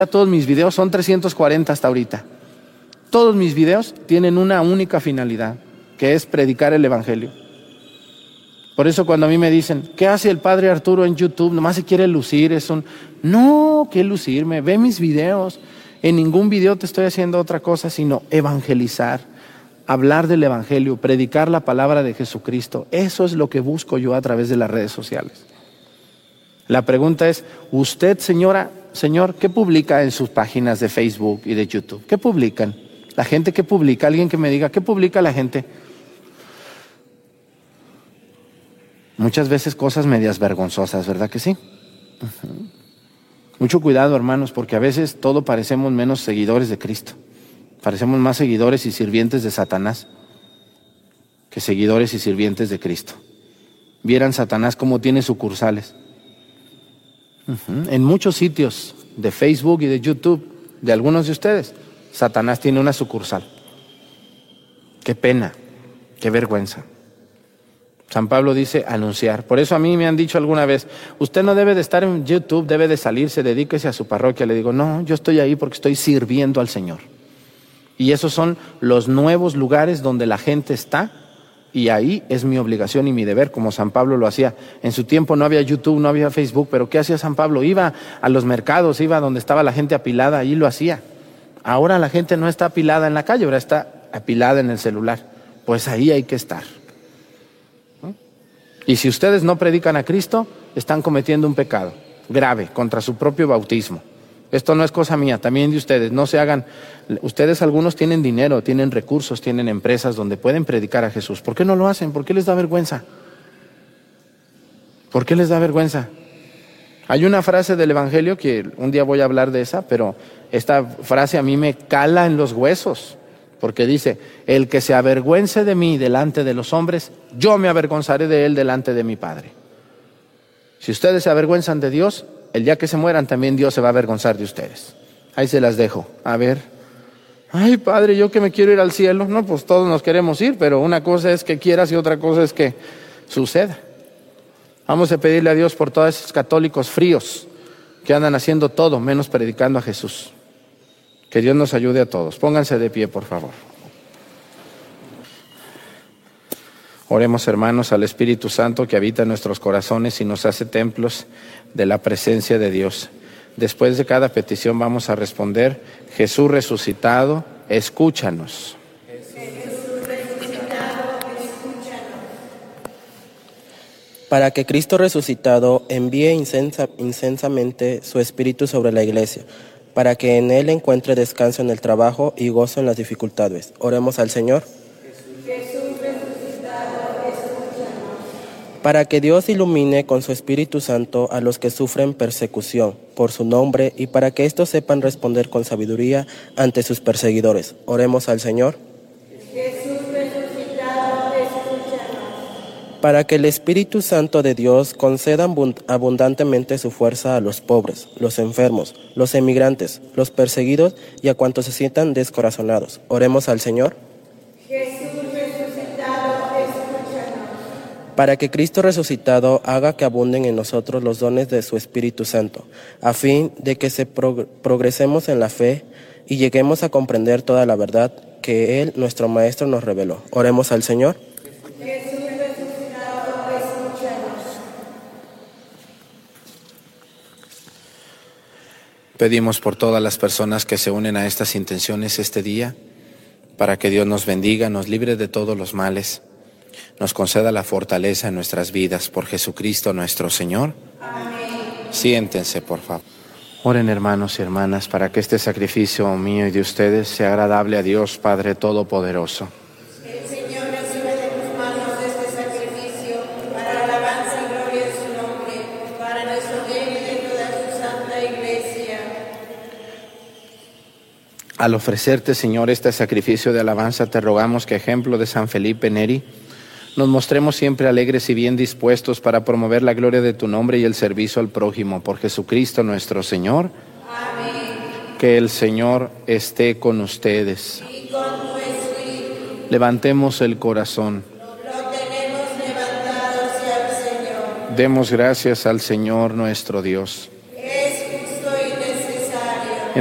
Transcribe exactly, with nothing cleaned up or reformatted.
Todos mis videos, son trescientos cuarenta hasta ahorita. Todos mis videos tienen una única finalidad, que es predicar el evangelio. Por eso cuando a mí me dicen, ¿qué hace el padre Arturo en YouTube? Nomás se quiere lucir, es un... No, ¿qué lucirme? Ve mis videos. En ningún video te estoy haciendo otra cosa sino evangelizar, hablar del evangelio, predicar la palabra de Jesucristo. Eso es lo que busco yo a través de las redes sociales. La pregunta es, usted, señora, señor, ¿qué publica en sus páginas de Facebook y de YouTube? ¿Qué publican? La gente que publica, alguien que me diga, ¿qué publica la gente? Muchas veces cosas medias vergonzosas, ¿verdad que sí? Uh-huh. Mucho cuidado, hermanos, porque a veces todo parecemos menos seguidores de Cristo. Parecemos más seguidores y sirvientes de Satanás que seguidores y sirvientes de Cristo. Vieran Satanás cómo tiene sucursales. Uh-huh. En muchos sitios de Facebook y de YouTube, de algunos de ustedes, Satanás tiene una sucursal. Qué pena, qué vergüenza. San Pablo dice anunciar. Por eso a mí me han dicho alguna vez, usted no debe de estar en YouTube, debe de salirse, dedíquese a su parroquia. Le digo, no, yo estoy ahí porque estoy sirviendo al Señor. Y esos son los nuevos lugares donde la gente está, y ahí es mi obligación y mi deber, como San Pablo lo hacía. En su tiempo no había YouTube, no había Facebook, pero ¿qué hacía San Pablo? Iba a los mercados, iba donde estaba la gente apilada, ahí lo hacía. Ahora la gente no está apilada en la calle, ahora está apilada en el celular. Pues ahí hay que estar. Y si ustedes no predican a Cristo, están cometiendo un pecado grave contra su propio bautismo. Esto no es cosa mía, también de ustedes. No se hagan, ustedes algunos tienen dinero, tienen recursos, tienen empresas donde pueden predicar a Jesús. ¿Por qué no lo hacen? ¿Por qué les da vergüenza? ¿Por qué les da vergüenza? Hay una frase del Evangelio que un día voy a hablar de esa, pero esta frase a mí me cala en los huesos. Porque dice, el que se avergüence de mí delante de los hombres, yo me avergonzaré de él delante de mi Padre. Si ustedes se avergüenzan de Dios, el día que se mueran también Dios se va a avergonzar de ustedes. Ahí se las dejo. A ver, ay Padre, yo que me quiero ir al cielo. No, pues todos nos queremos ir, pero una cosa es que quieras y otra cosa es que suceda. Vamos a pedirle a Dios por todos esos católicos fríos que andan haciendo todo menos predicando a Jesús. Que Dios nos ayude a todos. Pónganse de pie, por favor. Oremos, hermanos, al Espíritu Santo que habita en nuestros corazones y nos hace templos de la presencia de Dios. Después de cada petición vamos a responder, Jesús resucitado, escúchanos. Jesús resucitado, escúchanos. Para que Cristo resucitado envíe incensa, incensamente su Espíritu sobre la Iglesia, para que en Él encuentre descanso en el trabajo y gozo en las dificultades. Oremos al Señor. Jesús resucitado, escúchanos. Para que Dios ilumine con su Espíritu Santo a los que sufren persecución por su nombre y para que éstos sepan responder con sabiduría ante sus perseguidores. Oremos al Señor. Jesús resucitado, escúchanos. Para que el Espíritu Santo de Dios conceda abundantemente su fuerza a los pobres, los enfermos, los emigrantes, los perseguidos y a cuantos se sientan descorazonados. Oremos al Señor. Jesús resucitado, escúchanos. Para que Cristo resucitado haga que abunden en nosotros los dones de su Espíritu Santo, a fin de que se prog- progresemos en la fe y lleguemos a comprender toda la verdad que Él, nuestro Maestro, nos reveló. Oremos al Señor. Jesús resucitado, escúchanos. Pedimos por todas las personas que se unen a estas intenciones este día, para que Dios nos bendiga, nos libre de todos los males, nos conceda la fortaleza en nuestras vidas, por Jesucristo nuestro Señor. Amén. Siéntense, por favor. Oren, hermanos y hermanas, para que este sacrificio mío y de ustedes sea agradable a Dios Padre Todopoderoso. El Señor recibe de tus manos este sacrificio para alabanza y gloria de su nombre, para nuestro bien y de toda su santa Iglesia. Al ofrecerte, Señor, este sacrificio de alabanza, te rogamos que, ejemplo de San Felipe Neri, nos mostremos siempre alegres y bien dispuestos para promover la gloria de tu nombre y el servicio al prójimo. Por Jesucristo nuestro Señor. Amén. Que el Señor esté con ustedes. Y con tu espíritu. Levantemos el corazón. Lo tenemos levantado hacia el Señor. Demos gracias al Señor nuestro Dios.